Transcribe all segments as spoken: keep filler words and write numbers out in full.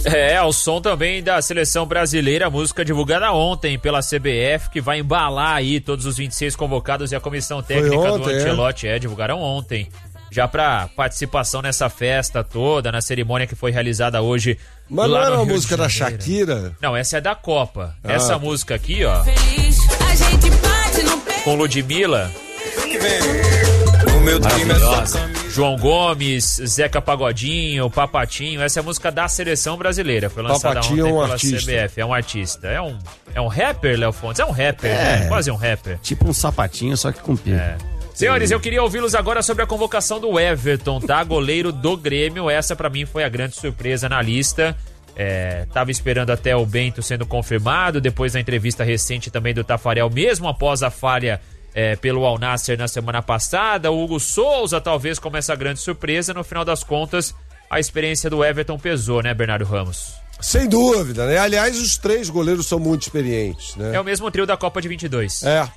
É, o som também da seleção brasileira, música divulgada ontem pela C B F, que vai embalar aí todos os vinte e seis convocados e a comissão técnica ontem, do Ancelotti, é? é, divulgaram ontem, já pra participação nessa festa toda, na cerimônia que foi realizada hoje. Mas lá não era no uma Rio música da Shakira? Não, essa é da Copa. Ah. Essa música aqui, ó, Feliz, a gente bate no pé. com Ludmilla, Que vem. O meu time é só João Gomes, Zeca Pagodinho, Papatinho. Essa é a música da seleção brasileira. Foi lançada Papatinho ontem é um pela artista. C B F. É um artista. É um, é um rapper, Léo Fontes? É um rapper, É. né? Quase um rapper. Tipo um sapatinho, só que com pio. É. Senhores, eu queria ouvi-los agora sobre a convocação do Everton, tá? Goleiro do Grêmio. Essa pra mim foi a grande surpresa na lista. É, tava esperando até o Bento sendo confirmado, depois da entrevista recente também do Tafarel, mesmo após a falha É, pelo Al Nassr na semana passada. O Hugo Souza talvez como essa grande surpresa. No final das contas, a experiência do Everton pesou, né, Bernardo Ramos? Sem dúvida, né? Aliás, os três goleiros são muito experientes, né? É o mesmo trio da Copa de vinte e dois. É,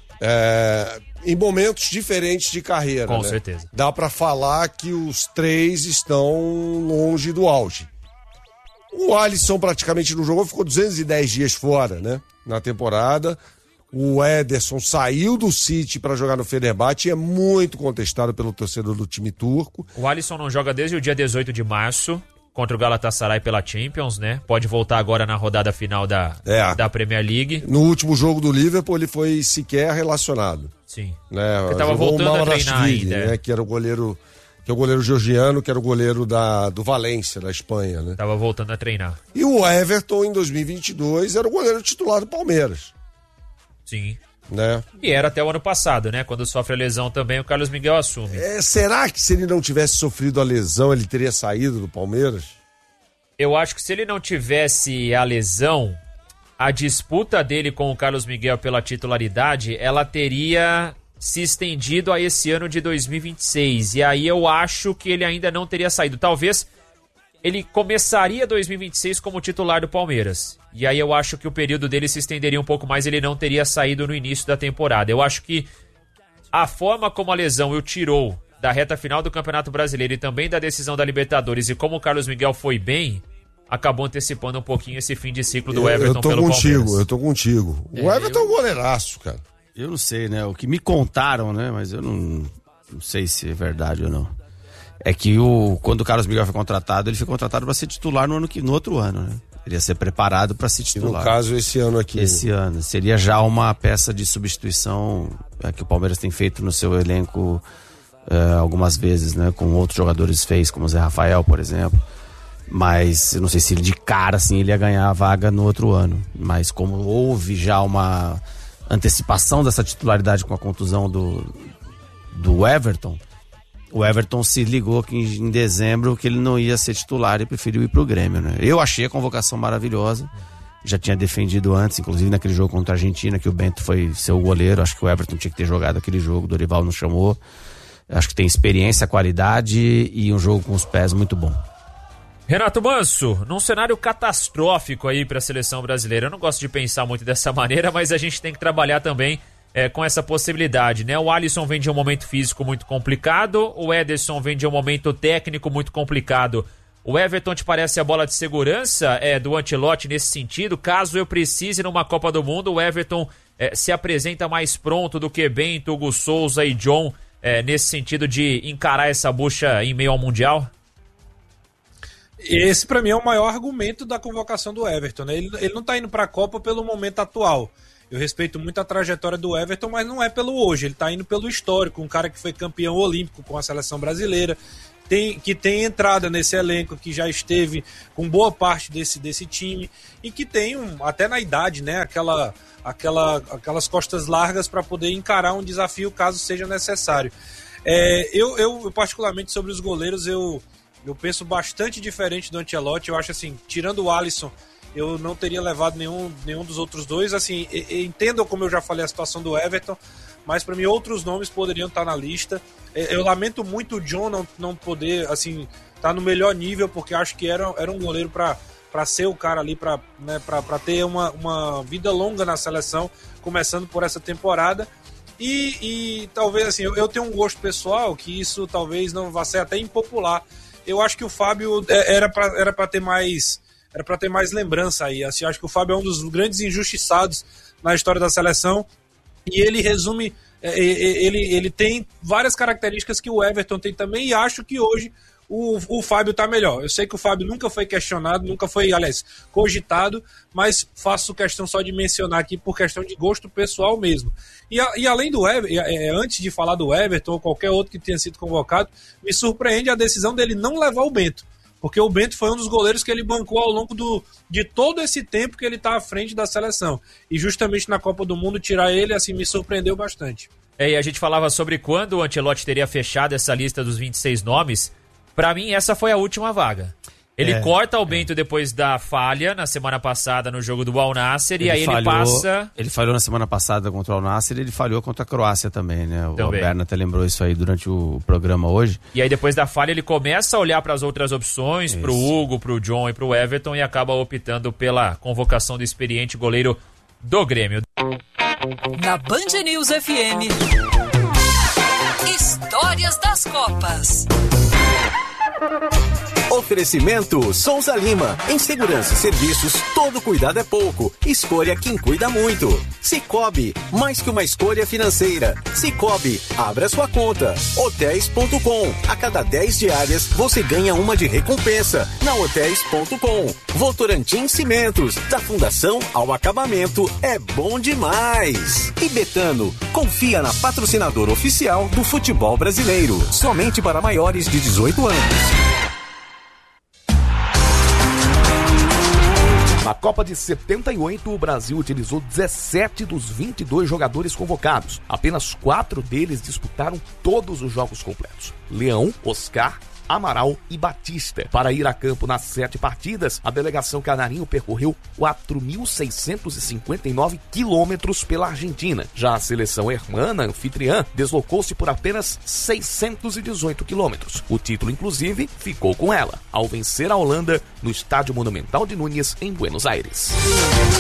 é em momentos diferentes de carreira, Com né? certeza. Dá pra falar que os três estão longe do auge. O Alisson praticamente não jogou, ficou duzentos e dez dias fora, né? Na temporada. O Ederson saiu do City para jogar no Fenerbahçe e é muito contestado pelo torcedor do time turco. O Alisson não joga desde o dia dezoito de março contra o Galatasaray pela Champions, né? Pode voltar agora na rodada final da, É. da Premier League. No último jogo do Liverpool ele foi sequer relacionado. Sim. Né? Ele tava Jogou o voltando a treinar Mamarashvili, ainda, é. né? Que era o goleiro, que é o goleiro georgiano, que era o goleiro da, do Valência, da Espanha, né? Tava voltando a treinar. E o Everton, em dois mil e vinte e dois, era o goleiro titular do Palmeiras, Sim. né? E era até o ano passado, né? Quando sofre a lesão também, o Carlos Miguel assume. É, será que se ele não tivesse sofrido a lesão, ele teria saído do Palmeiras? Eu acho que se ele não tivesse a lesão, a disputa dele com o Carlos Miguel pela titularidade, ela teria se estendido a esse ano de dois mil e vinte e seis. E aí eu acho que ele ainda não teria saído. Talvez ele começaria dois mil e vinte e seis como titular do Palmeiras. E aí eu acho que o período dele se estenderia um pouco mais, ele não teria saído no início da temporada. Eu acho que a forma como a lesão o tirou da reta final do Campeonato Brasileiro e também da decisão da Libertadores, e como o Carlos Miguel foi bem, acabou antecipando um pouquinho esse fim de ciclo do Everton eu tô pelo contigo, Palmeiras. eu tô contigo. O É, Everton eu- é um goleiraço, cara. Eu não sei, né? O que me contaram, né? Mas eu não, não sei se é verdade ou não. É que o, quando o Carlos Miguel foi contratado, ele foi contratado para ser titular no, ano que, no outro ano, né? Ele ia ser preparado para ser E no titular. caso, esse ano aqui. Esse ano. Seria já uma peça de substituição é, que o Palmeiras tem feito no seu elenco é, algumas vezes, né? Com outros jogadores fez, como o Zé Rafael, por exemplo. Mas eu não sei se ele de cara, assim, ele ia ganhar a vaga no outro ano. Mas como houve já uma antecipação dessa titularidade com a contusão do, do Everton, o Everton se ligou que em, em dezembro que ele não ia ser titular e preferiu ir pro Grêmio, né? Eu achei a convocação maravilhosa, já tinha defendido antes, inclusive naquele jogo contra a Argentina, que o Bento foi seu goleiro, acho que o Everton tinha que ter jogado aquele jogo, o Dorival não chamou. Acho que tem experiência, qualidade e um jogo com os pés muito bom. Renato Manso, num cenário catastrófico aí para a seleção brasileira, eu não gosto de pensar muito dessa maneira, mas a gente tem que trabalhar também é, com essa possibilidade, né? O Alisson vem de um momento físico muito complicado, o Ederson vem de um momento técnico muito complicado. O Everton te parece a bola de segurança é, do Ancelotti nesse sentido? Caso eu precise numa Copa do Mundo, o Everton é, se apresenta mais pronto do que Bento, Hugo Souza e John, é, nesse sentido de encarar essa bucha em meio ao Mundial? Esse, pra mim, é o maior argumento da convocação do Everton, né? Ele, ele não tá indo pra Copa pelo momento atual. Eu respeito muito a trajetória do Everton, mas não é pelo hoje. Ele tá indo pelo histórico. Um cara que foi campeão olímpico com a seleção brasileira, tem, que tem entrada nesse elenco, que já esteve com boa parte desse, desse time e que tem, um, até na idade, né? Aquela, aquela, aquelas costas largas para poder encarar um desafio caso seja necessário. É, eu, eu, particularmente, sobre os goleiros, eu... Eu penso bastante diferente do Ancelotti. Eu acho assim, tirando o Alisson, eu não teria levado nenhum, nenhum dos outros dois. Assim, e, e, entendo, como eu já falei, a situação do Everton, mas para mim outros nomes poderiam estar na lista. Eu lamento muito o John não, não poder, assim, estar no melhor nível, porque acho que era, era um goleiro para para ser o cara ali, para né, para ter uma, uma vida longa na seleção, começando por essa temporada. E, e talvez, assim, eu, eu tenho um gosto pessoal que isso talvez não vá ser até impopular. Eu acho que o Fábio era para era para ter mais, era para ter mais lembrança aí. Assim, eu acho que o Fábio é um dos grandes injustiçados na história da seleção, e ele resume, ele, ele tem várias características que o Everton tem também, e acho que hoje o, o Fábio tá melhor. Eu sei que o Fábio nunca foi questionado, nunca foi, aliás, cogitado, mas faço questão só de mencionar aqui por questão de gosto pessoal mesmo. E, a, e além do Everton, antes de falar do Everton ou qualquer outro que tenha sido convocado, me surpreende a decisão dele não levar o Bento, porque o Bento foi um dos goleiros que ele bancou ao longo do, de todo esse tempo que ele está à frente da seleção. E justamente na Copa do Mundo, tirar ele, assim, me surpreendeu bastante. É, e a gente falava sobre quando o Ancelotti teria fechado essa lista dos vinte e seis nomes. Pra mim, essa foi a última vaga. Ele é, corta o Bento é. depois da falha na semana passada no jogo do Al Nassr, e aí falhou, ele passa... Ele falhou na semana passada contra o Al Nassr e ele falhou contra a Croácia também, né? O também. Berna até lembrou isso aí durante o programa hoje. E aí depois da falha ele começa a olhar para as outras opções, isso. pro Hugo, pro John e pro Everton, e acaba optando pela convocação do experiente goleiro do Grêmio. Na Band News F M, Histórias das Copas. Oferecimento Souza Lima. Em segurança e serviços, todo cuidado é pouco. Escolha quem cuida muito. Cicobi, mais que uma escolha financeira. Cicobi, abra sua conta. Hotéis ponto com. A cada dez diárias, você ganha uma de recompensa. Na Hotéis ponto com. Votorantim Cimentos. Da fundação ao acabamento, é bom demais. E Betano, confia na patrocinadora oficial do futebol brasileiro. Somente para maiores de dezoito anos. Na Copa de setenta e oito, o Brasil utilizou dezessete dos vinte e dois jogadores convocados. Apenas quatro deles disputaram todos os jogos completos: Leão, Oscar, Amaral e Batista. Para ir a campo nas sete partidas, a delegação canarinho percorreu quatro mil seiscentos e cinquenta e nove quilômetros pela Argentina. Já a seleção hermana, anfitriã, deslocou-se por apenas seiscentos e dezoito quilômetros. O título, inclusive, ficou com ela, ao vencer a Holanda no Estádio Monumental de Núñez, em Buenos Aires.